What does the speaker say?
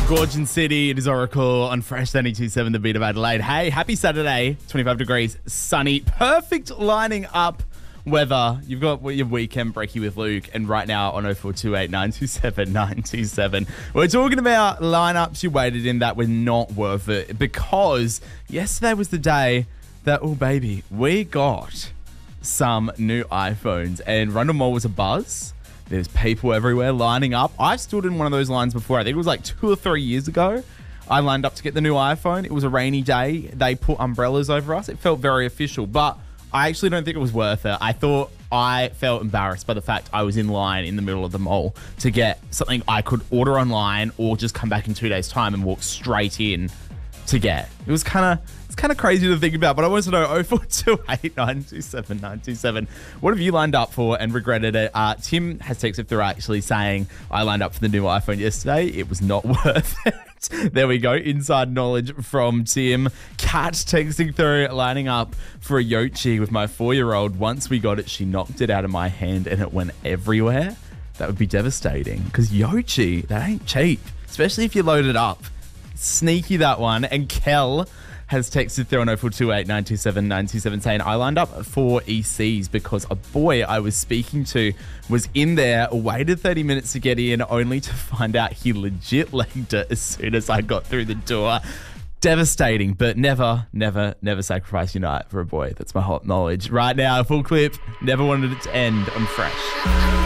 Gorgon City, it is Oracle on Fresh 92.7, the beat of Adelaide. Hey, happy Saturday, 25 degrees, sunny, perfect lining up weather. You've got your weekend brekkie with Luke, and right now on 0428 927 927, we're talking about lineups you waited in that were not worth it, because yesterday was the day that, oh baby, we got some new iPhones, and Rundle Mall was a buzz. There's people everywhere lining up. I stood in one of those lines before. I think it was like 2 or 3 years ago. I lined up to get the new iPhone. It was a rainy day. They put umbrellas over us. It felt very official, but I actually don't think it was worth it. I felt embarrassed by the fact I was in line in the middle of the mall to get something I could order online or just come back in 2 days' time and walk straight in to get. It was kind of crazy to think about, but I wanted to know 0428 927 927. What have you lined up for and regretted it? Tim has texted through actually saying, I lined up for the new iPhone yesterday. It was not worth it. There we go. Inside knowledge from Tim. Kat texting through, lining up for a Yochi with my 4-year-old. Once we got it, she knocked it out of my hand and it went everywhere. That would be devastating, because Yochi, that ain't cheap, especially if you load it up. Sneaky, that one. And Kel has texted through on 0428 927 927 saying, I lined up for ECs because a boy I was speaking to was in there, waited 30 minutes to get in, only to find out he legit legged it as soon as I got through the door. Devastating, but never sacrifice your night for a boy. That's my hot knowledge. Right now, full clip. Never wanted it to end on Fresh.